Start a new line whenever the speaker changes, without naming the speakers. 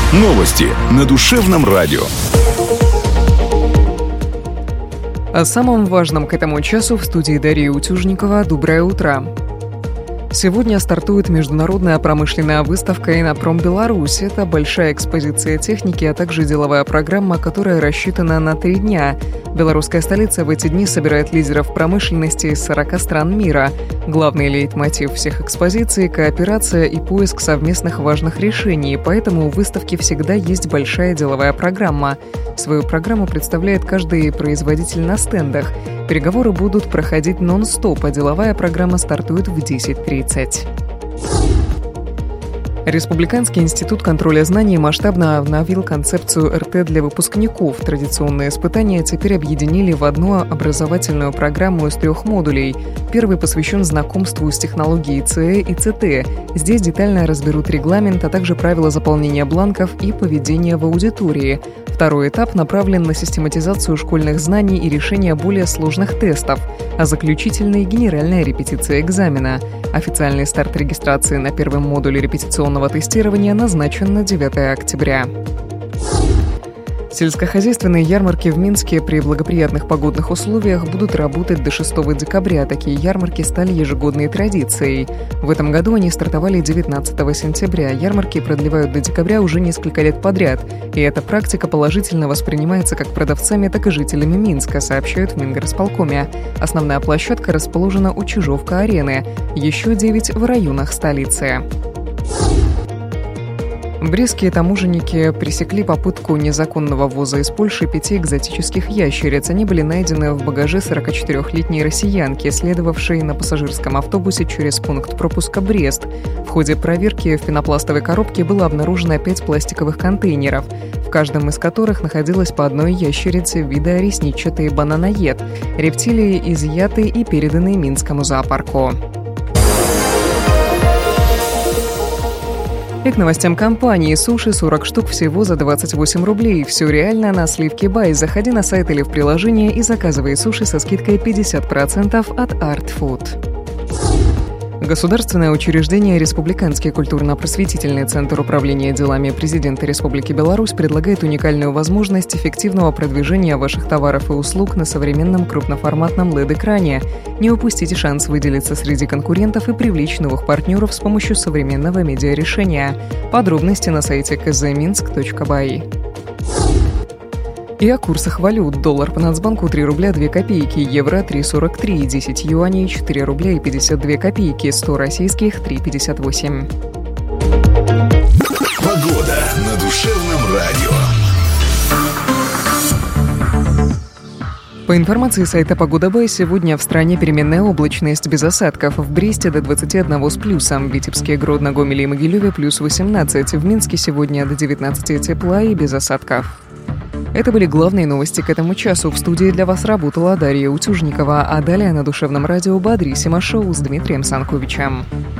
Новости на душевном радио.
О самом важном к этому часу в студии Дарья Утюжникова. Доброе утро. Сегодня стартует международная промышленная выставка «Инопром Беларусь». Это большая экспозиция техники, а также деловая программа, которая рассчитана на 3 дня. Белорусская столица в эти дни собирает лидеров промышленности из 40 стран мира. Главный лейтмотив всех экспозиций – кооперация и поиск совместных важных решений, поэтому у выставки всегда есть большая деловая программа. Свою программу представляет каждый производитель на стендах. Переговоры будут проходить нон-стоп, а деловая программа стартует в 10:30. Республиканский институт контроля знаний масштабно обновил концепцию РТ для выпускников. Традиционные испытания теперь объединили в одну образовательную программу из 3 модулей. Первый посвящен знакомству с технологией ЦЭ и ЦТ. Здесь детально разберут регламент, а также правила заполнения бланков и поведения в аудитории. Второй этап направлен на систематизацию школьных знаний и решение более сложных тестов, а заключительный – генеральная репетиция экзамена. Официальный старт регистрации на первом модуле репетиционного тестирования назначен на 9 октября. Сельскохозяйственные ярмарки в Минске при благоприятных погодных условиях будут работать до 6 декабря. Такие ярмарки стали ежегодной традицией. В этом году они стартовали 19 сентября. Ярмарки продлевают до декабря уже несколько лет подряд. И эта практика положительно воспринимается как продавцами, так и жителями Минска, сообщают в Мингорисполкоме. Основная площадка расположена у Чижовка-арены. Еще 9 в районах столицы. Брестские таможенники пресекли попытку незаконного ввоза из Польши 5 экзотических ящериц. Они были найдены в багаже 44-летней россиянки, следовавшей на пассажирском автобусе через пункт пропуска Брест. В ходе проверки в пенопластовой коробке было обнаружено 5 пластиковых контейнеров, в каждом из которых находилось по одной ящерице вида ресничатый бананоед. Рептилии изъяты и переданы Минскому зоопарку. И к новостям компании. Суши 40 штук всего за 28 рублей. Все реально на Сливки Бай. Заходи на сайт или в приложение и заказывай суши со скидкой 50% от Art Food. Государственное учреждение «Республиканский культурно-просветительный центр управления делами президента Республики Беларусь» предлагает уникальную возможность эффективного продвижения ваших товаров и услуг на современном крупноформатном LED-экране. Не упустите шанс выделиться среди конкурентов и привлечь новых партнеров с помощью современного медиарешения. Подробности на сайте kzminsk.by. И о курсах валют. Доллар по Нацбанку 3 рубля 2 копейки, евро 3,43, 10 юаней 4 рубля и 52 копейки, 100 российских 3,58.
Погода на душевном радио.
По информации сайта «Погода.бай», сегодня в стране переменная облачность без осадков. В Бресте до 21 с плюсом, в Витебске, Гродно, Гомеле и Могилеве плюс 18. В Минске сегодня до 19 тепла и без осадков. Это были главные новости к этому часу. В студии для вас работала Дарья Утюжникова, а далее на душевном радио «Бодрисимо шоу» с Дмитрием Санковичем.